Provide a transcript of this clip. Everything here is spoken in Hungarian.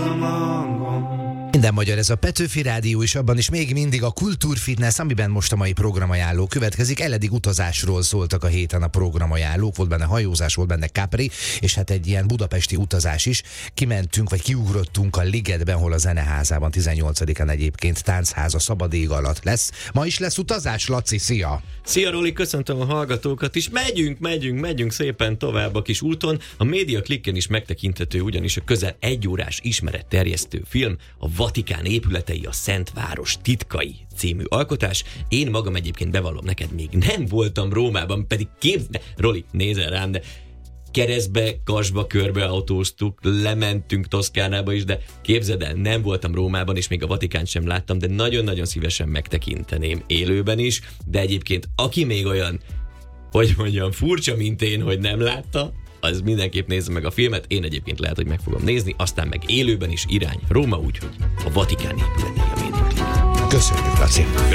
hallom a hangom. Minden magyar, ez a Petőfi Rádió, és abban is még mindig a Kultúrfitness, amiben most a mai programajánló következik. Eledig utazásról szóltak a héten a programajánlók, volt benne hajózás, volt benne Capri, és hát egy ilyen budapesti utazás is. Kimentünk, vagy kiugrottunk a Ligetben, hol a Zeneházában 18-án egyébként táncháza szabad ég alatt lesz. Ma is lesz utazás, Laci, szia! Szia Roli, köszöntöm a hallgatókat is. Megyünk szépen tovább a kis úton. A Média Klikken is megtekinthető ugyanis a közel 1 órás ismeretterjesztő film, a Vatikán épületei, a Szent Város titkai című alkotás. Én magam egyébként bevallom neked, még nem voltam Rómában, pedig Roli, nézel rám, de keresztbe, kasba, körbe autóztuk, lementünk Toszkánába is, de képzeld el, nem voltam Rómában, és még a Vatikánt sem láttam, de nagyon-nagyon szívesen megtekinteném élőben is, de egyébként aki még olyan, hogy mondjam, furcsa, mint én, hogy nem látta, az mindenképp nézze meg a filmet, én egyébként lehet, hogy meg fogom nézni, aztán meg élőben is irány Róma, úgyhogy a Vatikán épületei a Média Klik. Köszönjük, Laci!